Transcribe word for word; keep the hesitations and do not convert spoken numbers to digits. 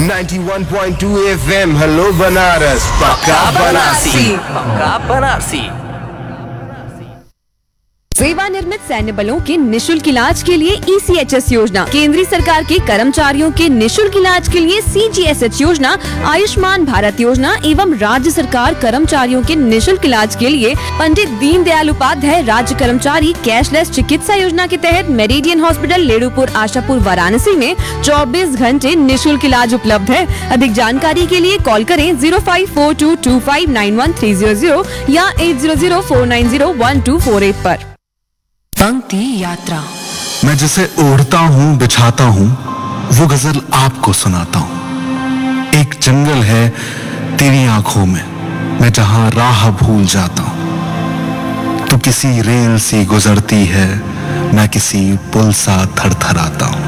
ninety-one point two F M hello Banaras पक्का बनारसी पक्का बनारसी। सेवानिवृत्त सैन्य बलों के निशुल्क इलाज के लिए ई सी एच एस योजना, केंद्रीय सरकार के कर्मचारियों के निशुल्क इलाज के लिए सी जी एस एच योजना, आयुष्मान भारत योजना एवं राज्य सरकार कर्मचारियों के निशुल्क इलाज के लिए पंडित दीनदयाल उपाध्याय राज्य कर्मचारी कैशलेस चिकित्सा योजना के तहत मेरिडियन हॉस्पिटल लेडुपुर आशापुर वाराणसी में चौबीस घंटे निशुल्क इलाज उपलब्ध है। अधिक जानकारी के लिए कॉल करें zero five four to to five nine one three zero zero या eight zero zero four nine zero one two four eight पर। पंक्ति यात्रा। मैं जिसे ओढ़ता हूँ बिछाता हूँ वो गजल आपको सुनाता हूँ। एक जंगल है तेरी आंखों में, मैं जहां राह भूल जाता हूँ। तू किसी रेल सी गुजरती है, मैं किसी पुल सा थरथराता हूँ।